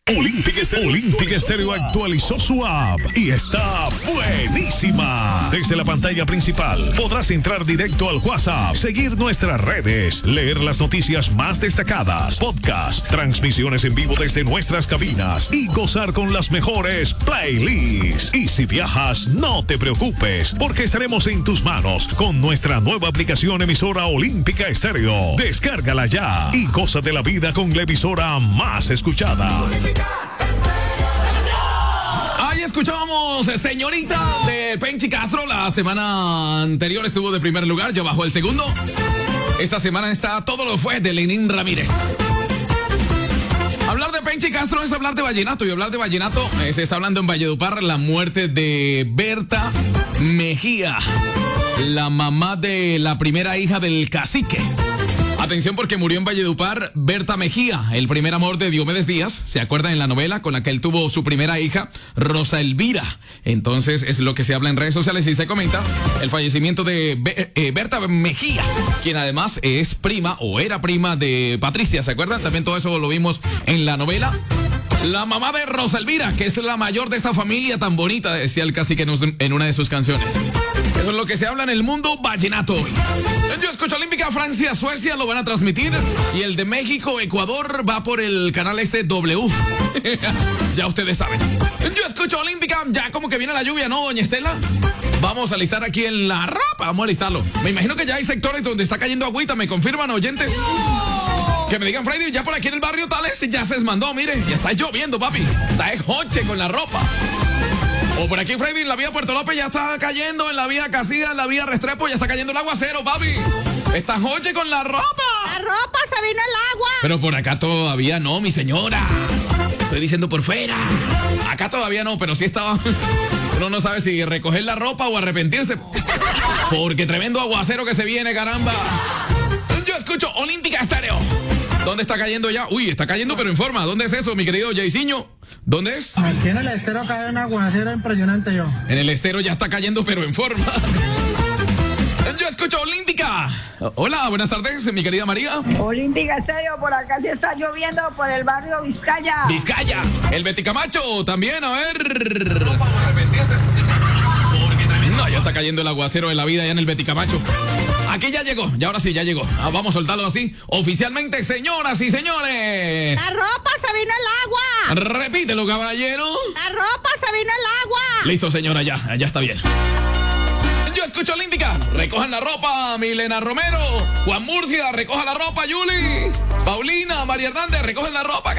Olímpica Estéreo actualizó su app y está buenísima. Desde la pantalla principal podrás entrar directo al WhatsApp, seguir nuestras redes, leer las noticias más destacadas, podcast, transmisiones en vivo desde nuestras cabinas y gozar con las mejores playlists. Y si viajas, no te preocupes, porque estaremos en tus manos con nuestra nueva aplicación emisora Olímpica Estéreo. Descárgala ya y goza de la vida con la emisora más escuchada. Ahí escuchábamos Señorita de Penchi Castro. La semana anterior estuvo de primer lugar, ya bajó el segundo. Esta semana está Todo lo fue de Lenín Ramírez. Hablar de Penchi Castro es hablar de vallenato, y hablar de vallenato se está hablando en Valledupar, la muerte de Berta Mejía, la mamá de la primera hija del cacique. Atención, porque murió en Valledupar Berta Mejía, el primer amor de Diomedes Díaz. ¿Se acuerdan en la novela con la que él tuvo su primera hija, Rosa Elvira? Entonces es lo que se habla en redes sociales y se comenta el fallecimiento de Berta Mejía, quien además es prima o era prima de Patricia. ¿Se acuerdan? También todo eso lo vimos en la novela. La mamá de Rosa Elvira, que es la mayor de esta familia tan bonita, decía el cacique en una de sus canciones. Eso es lo que se habla en el mundo vallenato hoy. Yo escucho Olímpica, Francia, Suecia lo van a transmitir, y el de México, Ecuador va por el canal W. Ya ustedes saben. Yo escucho Olímpica, ya como que viene la lluvia, ¿no, doña Estela? Vamos a alistar aquí en la ropa, vamos a alistarlo. Me imagino que ya hay sectores donde está cayendo agüita, ¿me confirman, oyentes? Que me digan, Freddy, ya por aquí en el barrio Tales ya se desmandó, mire, ya está lloviendo, papi. Está de joche con la ropa. O por aquí, Freddy, en la vía Puerto López ya está cayendo, en la vía Casilla, en la vía Restrepo ya está cayendo el aguacero, papi. Está joche con la ropa. La ropa, se vino el agua. Pero por acá todavía no, mi señora. Estoy diciendo por fuera. Acá todavía no, pero sí estaba. Uno no sabe si recoger la ropa o arrepentirse. Porque tremendo aguacero que se viene, caramba. Yo escucho Olímpica Estéreo. ¿Dónde está cayendo ya? Uy, está cayendo pero en forma. ¿Dónde es eso, mi querido Jayciño? ¿Dónde es? Aquí en el estero cae un aguacero impresionante yo. En el estero ya está cayendo pero en forma. Yo escucho Olímpica. Hola, buenas tardes, mi querida María. Olímpica Estéreo, por acá sí está lloviendo por el barrio Vizcaya. Vizcaya. El Beticamacho también, a ver. No, ya está cayendo el aguacero de la vida ya en el Beticamacho. Aquí ya llegó, y ahora sí, ya llegó. Vamos a soltarlo así, oficialmente, señoras y señores. La ropa, se vino el agua. Repítelo, caballero. La ropa, se vino el agua. Listo, señora, ya está bien. Yo escucho Olímpica. Recojan la ropa, Milena Romero. Juan Murcia, recoja la ropa, Yuli. Paulina, María Hernández, recojan la ropa.